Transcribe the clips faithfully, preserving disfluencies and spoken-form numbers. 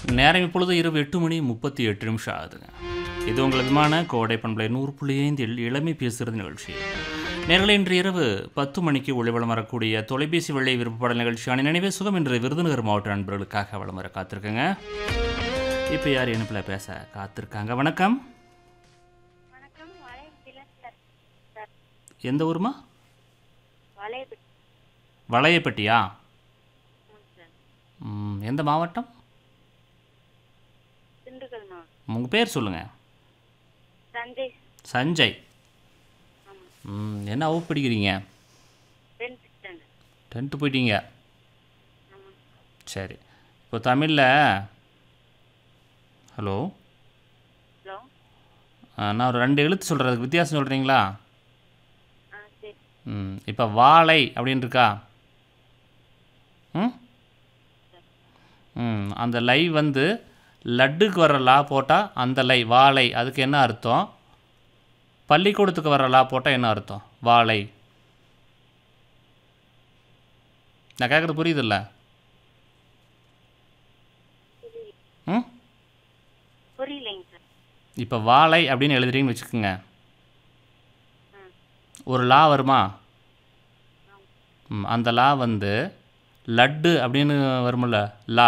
நேரம் இப்பொழுது இரவு எட்டு மணி முப்பத்தி எட்டு நிமிஷம் ஆகுதுங்க. இது உங்கள் விமான கோடை பண்பலை நூறு புள்ளி ஐந்தில் இளமை பேசுகிறது நிகழ்ச்சி. நேரில் இன்று இரவு பத்து மணிக்கு ஒளிவளம் வரக்கூடிய தொலைபேசி வெள்ளை விருப்பப்பாடல் நிகழ்ச்சியான நினைவே சுகம் என்று விருதுநகர் மாவட்ட நண்பர்களுக்காக வளம் வர காத்திருக்குங்க. இப்போ யார் இணைப்பில் பேச காத்திருக்காங்க? வணக்கம். எந்த ஊருமா? வளையப்பட்டியா? எந்த மாவட்டம்? உங்கள் பேர் சொல்லுங்கள். சஞ்சய். சஞ்சய். ம் என்ன வகுப்பு படிக்கிறீங்க? டென்த்து போயிட்டீங்க. சரி, இப்போ தமிழில் ஹலோ ஹலோ நான் ஒரு ரெண்டு எழுத்து சொல்கிறதுக்கு வித்தியாசம் சொல்கிறீங்களா? ம் இப்போ வாழை அப்படின்னு இருக்கா? ம் ம் அந்த லை வந்து லட்டுக்கு வர்ற லா போட்டால் அந்த லை வாழை, அதுக்கு என்ன அர்த்தம்? பள்ளிக்கூடத்துக்கு வர்ற லா போட்டால் என்ன அர்த்தம்? வாழை. நான் கேட்குறது புரியுதில்ல? ம் புரியலைங்க சார். இப்போ வாழை அப்படின்னு எழுதுறீங்கன்னு வச்சுக்கோங்க, ஒரு லா வருமா? ம் அந்த லா வந்து லட்டு அப்படின்னு வருமில்ல, லா.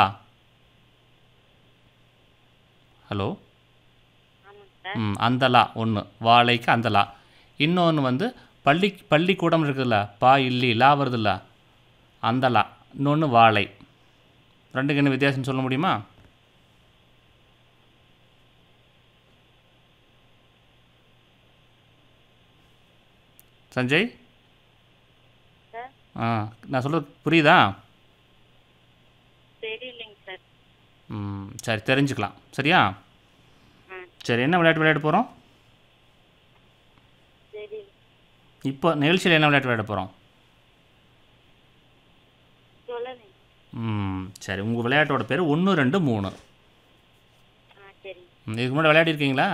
ஹலோ ம் அந்த லா ஒன்று, வாழைக்கு அந்த லா. இன்னொன்று வந்து பள்ளி பள்ளிக்கூடம் இருக்குதுல்ல, பா இல்லி லா வருதுல்ல, அந்த லா. இன்னொன்று வாழை. ரெண்டுக்கு என்ன வித்தியாசம் சொல்ல முடியுமா? சஞ்சய், ஆ நான் சொல்கிறது புரியுதா? தெரியலைங்க சார். ம் சரி, தெரிஞ்சுக்கலாம். சரியா? சரி, என்ன விளையாட்டு விளையாட போகிறோம் இப்போ? நிகழ்ச்சியில் என்ன விளையாட்டு விளையாட போகிறோம்? ம் சரி, உங்கள் விளையாட்டோட பேர் ஒன்று ரெண்டு மூணு. இதுக்கு முன்னாடி விளையாடி இருக்கீங்களா?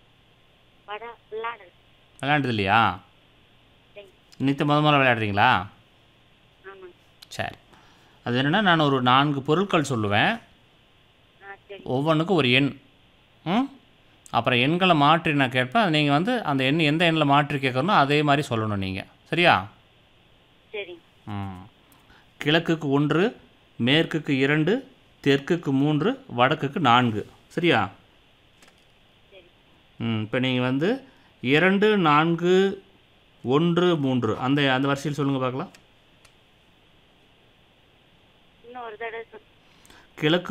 விளையாண்டது இல்லையா? இன்னைக்கு முத முதல்ல விளையாடுறீங்களா? சரி, அது என்னென்னா, நான் ஒரு நான்கு பொருட்கள் சொல்லுவேன், ஒவ்வொன்றுக்கும் ஒரு எண். ம் அப்புறம் எண்களை மாற்றி நான் கேட்பேன். நீங்கள் வந்து அந்த எண் எந்த எண்ணில் மாற்றி கேட்கணும் அதே மாதிரி சொல்லணும் நீங்கள். சரியா? சரி. ம் கிழக்குக்கு ஒன்று, மேற்குக்கு இரண்டு, தெற்குக்கு மூன்று, வடக்குக்கு நான்கு. சரியா? ம் இப்போ நீங்கள் வந்து இரண்டு, நான்கு, ஒன்று, மூன்று அந்த அந்த வரிசையில் சொல்லுங்கள் பார்க்கலாம். இன்னும் ஒரு தடவை கிழக்கு